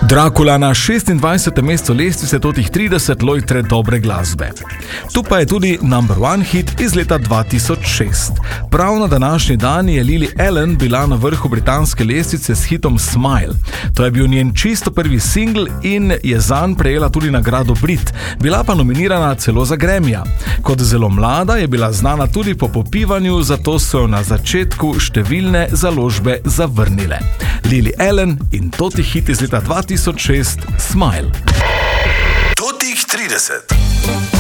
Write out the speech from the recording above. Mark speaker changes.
Speaker 1: Dracula na 26. mestu lestvice totih 30 lojtre dobre glasbe. Tu pa je tudi number one hit iz leta 2006. Prav na današnji dan je Lily Allen bila na vrhu britanske lestvice s hitom Smile. To je bil njen čisto prvi singl in je zanj prejela tudi nagrado Brit. Bila pa nominirana celo za Grammyja. Kot zelo mlada je bila znana tudi po popivanju, zato so jo na začetku številne založbe zavrnile. Lily Allen in toti hit iz leta 2006 Smile.
Speaker 2: Totih 30.